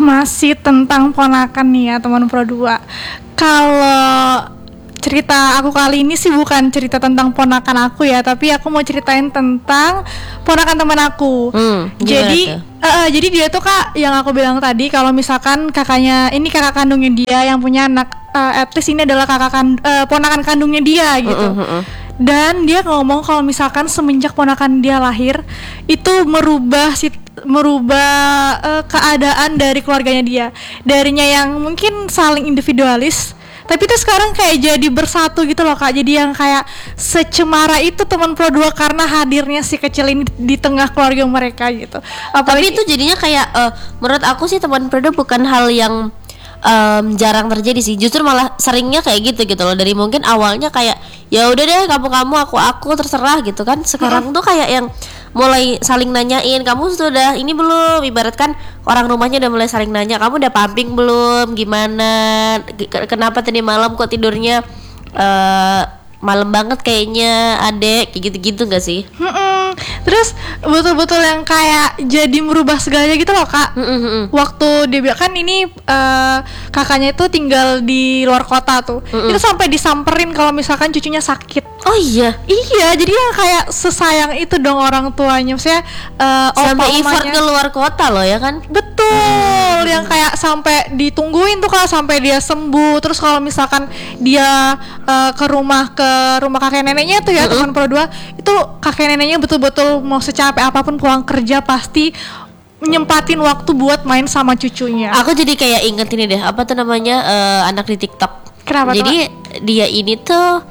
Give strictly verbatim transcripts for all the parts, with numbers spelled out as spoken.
masih tentang ponakan nih ya teman Pro dua. Kalau cerita aku kali ini sih bukan cerita tentang ponakan aku ya, tapi aku mau ceritain tentang ponakan teman aku. Hmm, jadi uh, jadi dia tuh Kak, yang aku bilang tadi, kalau misalkan kakaknya ini kakak kandungnya dia yang punya anak, uh, at least ini adalah kakak kan, uh, ponakan kandungnya dia gitu. Uh, uh, uh. Dan dia ngomong kalau misalkan semenjak ponakan dia lahir itu merubah si merubah uh, keadaan dari keluarganya dia. Darinya yang mungkin saling individualis, tapi itu sekarang kayak jadi bersatu gitu loh Kak. Jadi yang kayak secemara itu teman Pro dua karena hadirnya si kecil ini di tengah keluarga mereka gitu. Apalagi, tapi itu jadinya kayak uh, menurut aku sih teman Pro dua bukan hal yang um, jarang terjadi sih. Justru malah seringnya kayak gitu gitu loh. Dari mungkin awalnya kayak ya udah deh kamu kamu aku aku terserah gitu kan. Sekarang tuh kayak yang mulai saling nanyain, kamu sudah ini belum, ibaratkan orang rumahnya udah mulai saling nanya, kamu udah pumping belum, gimana, kenapa tadi malam kok tidurnya uh, malam banget kayaknya adek, kayak gitu-gitu gak sih? Mm-mm. Terus betul-betul yang kayak jadi merubah segalanya gitu loh Kak. Mm-mm. Waktu dia bilang kan ini uh, kakaknya itu tinggal di luar kota tuh. Mm-mm. Itu sampai disamperin kalau misalkan cucunya sakit. Oh iya, iya. Jadi yang kayak sesayang itu dong orang tuanya. Maksudnya uh, sampai effort ke luar kota loh ya kan? Betul. Hmm. Yang kayak sampai ditungguin tuh Kak sampai dia sembuh. Terus kalau misalkan dia uh, ke rumah ke rumah kakek neneknya tuh ya, mm-hmm. teman Pro dua itu kakek neneknya betul-betul mau secapek apapun pulang kerja pasti nyempatin waktu buat main sama cucunya. Aku jadi kayak inget ini deh, apa tuh namanya uh, anak di TikTok. Kenapa? Jadi tuh, dia ini tuh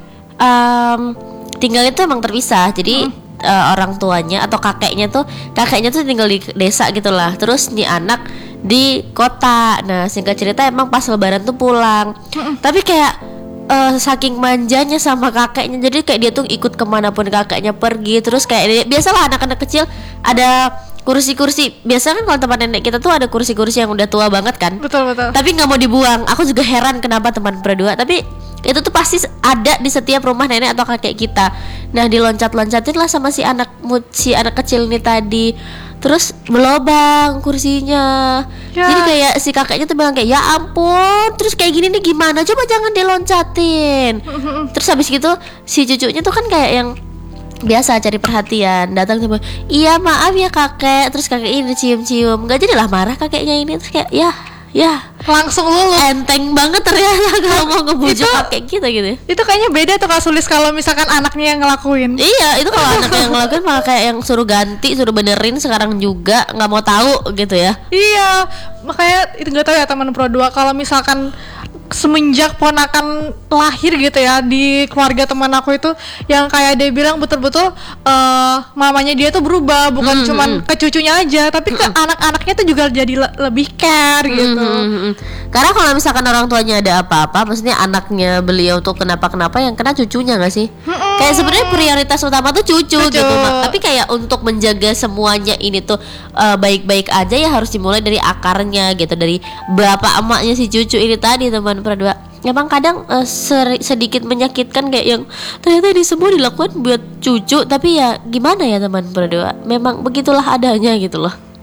Um, tinggalnya tuh emang terpisah. Jadi hmm. uh, orang tuanya atau kakeknya tuh kakeknya tuh tinggal di desa gitulah. Terus nih anak di kota. Nah singkat cerita emang pas lebaran tuh pulang. Hmm. Tapi kayak uh, saking manjanya sama kakeknya, jadi kayak dia tuh ikut kemanapun kakeknya pergi. Terus kayak biasalah anak-anak kecil ada kursi-kursi. Biasanya kan kalau tempat nenek kita tuh ada kursi-kursi yang udah tua banget kan. Betul betul. Tapi nggak mau dibuang. Aku juga heran kenapa teman Pro dua. Tapi itu tuh pasti ada di setiap rumah nenek atau kakek kita. Nah diloncat-loncatin lah sama si anak si anak kecil ini tadi. Terus berlobang kursinya ya. Jadi kayak si kakeknya tuh bilang kayak ya ampun, terus kayak gini nih gimana, coba jangan diloncatin. Terus habis gitu si cucunya tuh kan kayak yang biasa cari perhatian, datang tiba, iya maaf ya kakek. Terus kakek ini cium-cium, gak jadilah marah kakeknya ini. Terus kayak ya ya langsung lulus. Enteng banget ternyata kalau mau ngebujuk kakek kita gitu. Itu kayaknya beda tuh Kak Sulis kalau misalkan anaknya yang ngelakuin. Iya, itu kalau anaknya yang ngelakuin malah kayak yang suruh ganti, suruh benerin sekarang juga nggak mau tahu gitu ya. Iya, makanya itu nggak tahu ya teman Pro dua kalau misalkan semenjak ponakan lahir gitu ya di keluarga teman aku itu yang kayak dia bilang betul-betul uh, mamanya dia tuh berubah, bukan hmm, cuman hmm. ke cucunya aja tapi ke hmm. anak-anaknya tuh juga jadi le- lebih care gitu. Hmm, hmm, hmm. Karena kalau misalkan orang tuanya ada apa-apa, maksudnya anaknya beliau tuh kenapa-kenapa yang kena cucunya nggak sih? Hmm. Kayak sebenarnya prioritas utama tuh cucu, cucu. gitu. Tapi kayak untuk menjaga semuanya ini tuh uh, baik-baik aja ya harus dimulai dari akarnya gitu, dari bapak emaknya si cucu ini tadi teman Pro dua. Emang kadang uh, seri, sedikit menyakitkan kayak yang ternyata ini semua dilakukan buat cucu, tapi ya gimana ya teman Pro dua. Memang begitulah adanya gitu loh.